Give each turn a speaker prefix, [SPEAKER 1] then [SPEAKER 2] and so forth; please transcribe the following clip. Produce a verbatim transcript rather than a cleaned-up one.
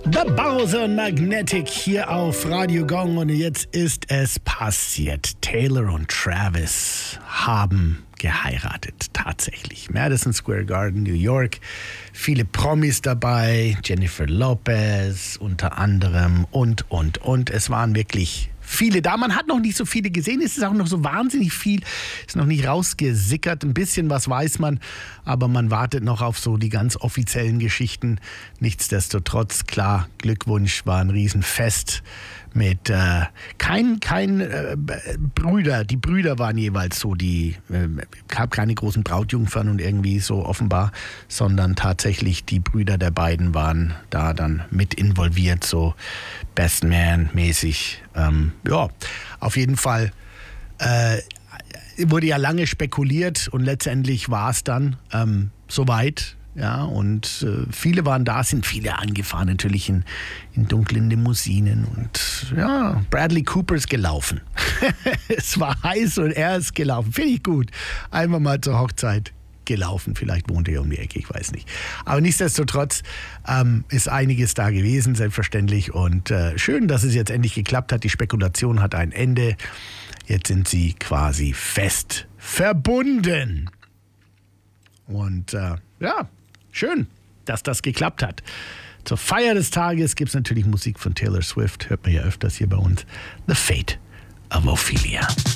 [SPEAKER 1] The Bowser Magnetic hier auf Radio Gong und jetzt ist es passiert. Taylor und Travis haben geheiratet, tatsächlich. Madison Square Garden, New York. Viele Promis dabei, Jennifer Lopez unter anderem und, und, und. Es waren wirklich viele da. Man hat noch nicht so viele gesehen. Es ist auch noch so wahnsinnig viel. Ist noch nicht rausgesickert. Ein bisschen was weiß man. Aber man wartet noch auf so die ganz offiziellen Geschichten. Nichtsdestotrotz, klar, Glückwunsch, war ein Riesenfest. Mit äh, kein, kein äh, Brüder. Die Brüder waren jeweils so, die äh, gab keine großen Brautjungfern und irgendwie so offenbar, sondern tatsächlich die Brüder der beiden waren da dann mit involviert, so Best Man-mäßig. Ähm, ja, auf jeden Fall äh, wurde ja lange spekuliert und letztendlich war es dann ähm, soweit. Ja, und äh, viele waren da, sind viele angefahren, natürlich in, in dunklen Limousinen. Und ja, Bradley Cooper ist gelaufen. Es war heiß und er ist gelaufen. Finde ich gut. Einmal mal zur Hochzeit gelaufen. Vielleicht wohnt er um die Ecke, ich weiß nicht. Aber nichtsdestotrotz ähm, ist einiges da gewesen, selbstverständlich. Und äh, schön, dass es jetzt endlich geklappt hat. Die Spekulation hat ein Ende. Jetzt sind sie quasi fest verbunden. Und äh, ja, schön, dass das geklappt hat. Zur Feier des Tages gibt es natürlich Musik von Taylor Swift. Hört man ja öfters hier bei uns. The Fate of Ophelia.